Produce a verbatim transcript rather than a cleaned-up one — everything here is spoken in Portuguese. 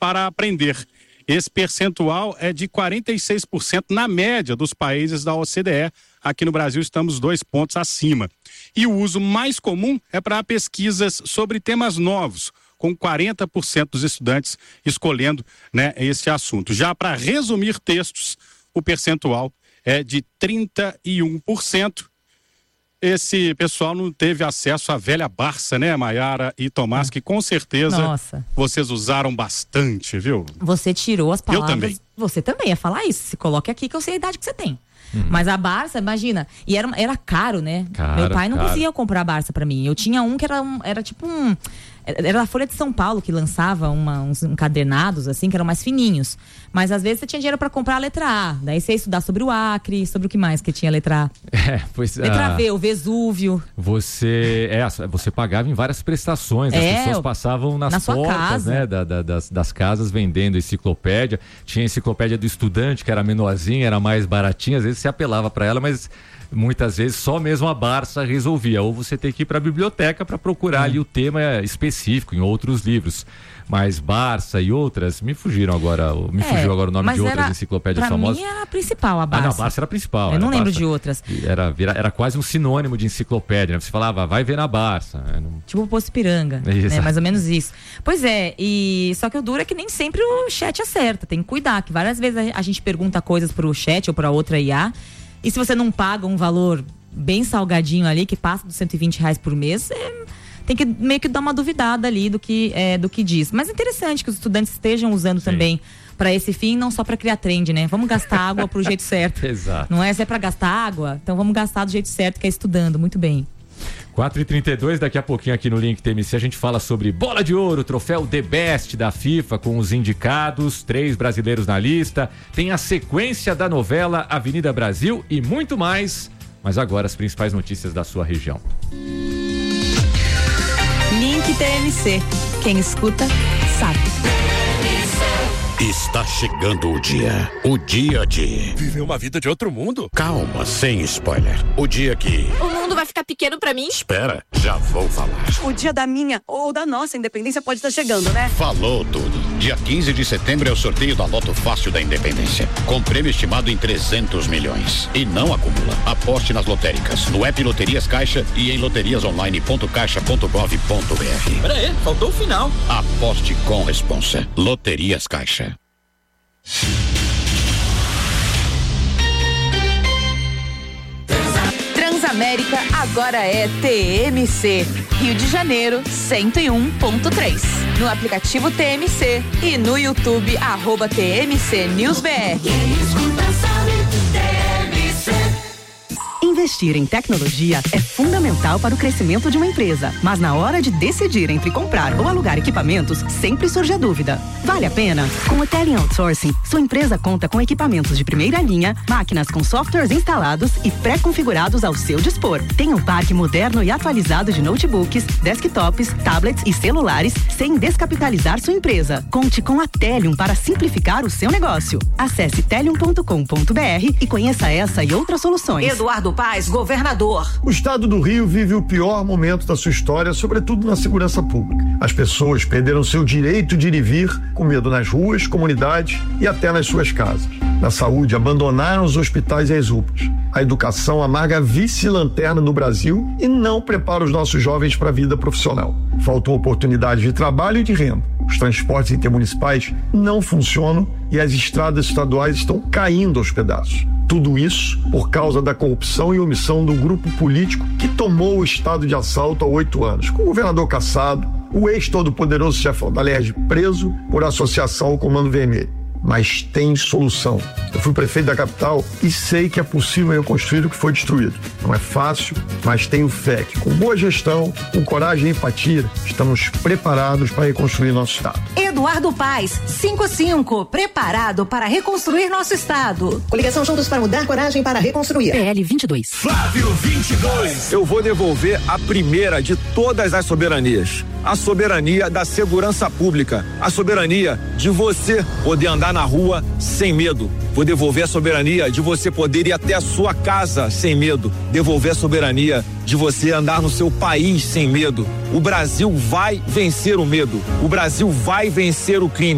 para aprender. Esse percentual é de quarenta e seis por cento na média dos países da O C D E. Aqui no Brasil estamos dois pontos acima. E o uso mais comum é para pesquisas sobre temas novos, com quarenta por cento dos estudantes escolhendo, né, esse assunto. Já para resumir textos, o percentual é de trinta e um por cento. Esse pessoal não teve acesso à velha Barça, né, Maiara e Tomás, que com certeza Nossa. vocês usaram bastante, viu? Você tirou as palavras. Eu também. Você também ia falar isso. Se coloque aqui que eu sei a idade que você tem. Hum. Mas a Barça, imagina, e era, era caro, né? Cara, Meu pai não cara. conseguia comprar a Barça pra mim. Eu tinha um que era, um, era tipo um... Era a Folha de São Paulo que lançava uma, uns encadernados, assim, que eram mais fininhos. Mas às vezes você tinha dinheiro pra comprar a letra A. Daí você ia estudar sobre o Acre, sobre o que mais que tinha a letra A. É, pois... Letra ah, V, o Vesúvio. Você, é, você pagava em várias prestações. As É, pessoas passavam nas na sua portas, casa. né, da, da, das, das casas vendendo enciclopédia. Tinha a enciclopédia do estudante, que era menorzinha, era mais baratinha. Às vezes você apelava pra ela, mas muitas vezes só mesmo a Barça resolvia. Ou você tem que ir para a biblioteca para procurar hum. ali o tema específico em outros livros. Mas Barça e outras me fugiram agora, me é, fugiu agora o nome de outras era, enciclopédias pra famosas. Mim era a principal, a Barça. Ah, não, a Barça era a principal. Eu não lembro Barça, de outras. Era, era, era quase um sinônimo de enciclopédia, né? Você falava, vai ver na Barça. Não... Tipo o Poço Ipiranga, né? Mais ou menos isso. Pois é, e só que o duro é que nem sempre o chat acerta, tem que cuidar, que várias vezes a, a gente pergunta coisas pro chat ou pra outra I A, e se você não paga um valor bem salgadinho ali, que passa dos cento e vinte reais por mês, é... tem que meio que dar uma duvidada ali do que, é, do que diz. Mas é interessante que os estudantes estejam usando Sim. também para esse fim, não só para criar trend, né? Vamos gastar água pro jeito certo. Exato. Não é? Se é para gastar água, então vamos gastar do jeito certo, que é estudando. Muito bem. quatro e trinta e dois, daqui a pouquinho aqui no Link T M C a gente fala sobre Bola de Ouro, troféu The Best da FIFA com os indicados, três brasileiros na lista. Tem a sequência da novela Avenida Brasil e muito mais. Mas agora as principais notícias da sua região. Link T M C. Quem escuta, sabe. Está chegando o dia. O dia de... Viver uma vida de outro mundo? Calma, sem spoiler. O dia que... O mundo vai ficar pequeno pra mim? Espera, já vou falar. O dia da minha ou da nossa independência pode estar chegando, né? Falou tudo. Dia quinze de setembro é o sorteio da Loto Fácil da Independência. Com prêmio estimado em trezentos milhões. E não acumula. Aposte nas lotéricas, no app Loterias Caixa e em loterias online ponto caixa ponto gov ponto br. Pera aí, faltou o final. Aposte com responsa. Loterias Caixa. Transamérica agora é T M C. Rio de Janeiro, cento e um ponto três. No aplicativo T M C e no YouTube, arroba T M C News B R. Investir em tecnologia é fundamental para o crescimento de uma empresa, mas na hora de decidir entre comprar ou alugar equipamentos, sempre surge a dúvida. Vale a pena? Com o Tele Outsourcing, sua empresa conta com equipamentos de primeira linha, máquinas com softwares instalados e pré-configurados ao seu dispor. Tem um parque moderno e atualizado de notebooks, desktops, tablets e celulares, sem descapitalizar sua empresa. Conte com a Telium para simplificar o seu negócio. Acesse telium ponto com ponto br e conheça essa e outras soluções. Eduardo Paes, governador. O estado do Rio vive o pior momento da sua história, sobretudo na segurança pública. As pessoas perderam seu direito de ir e vir, com medo nas ruas, comunidades e até nas suas casas. Na saúde, abandonaram os hospitais e as U P As. A educação amarga a vice-lanterna no Brasil e não prepara os nossos jovens para a vida profissional. Faltam oportunidades de trabalho e de renda. Os transportes intermunicipais não funcionam e as estradas estaduais estão caindo aos pedaços. Tudo isso por causa da corrupção e omissão do grupo político que tomou o estado de assalto há oito anos, com o governador Cassado, o ex-todo-poderoso chefão da Lerge preso por associação ao Comando Vermelho. Mas tem solução. Eu fui prefeito da capital e sei que é possível reconstruir o que foi destruído. Não é fácil, mas tenho fé que com boa gestão, com coragem e empatia, estamos preparados para reconstruir nosso estado. Eduardo Paes, cinco cinco, preparado para reconstruir nosso estado. Coligação Juntos para Mudar, coragem para reconstruir. P L vinte e dois. Flávio vinte e dois. Eu vou devolver a primeira de todas as soberanias. A soberania da segurança pública. A soberania de você poder andar na rua sem medo. Vou devolver a soberania de você poder ir até a sua casa sem medo. Devolver a soberania de você andar no seu país sem medo. O Brasil vai vencer o medo. O Brasil vai vencer o crime.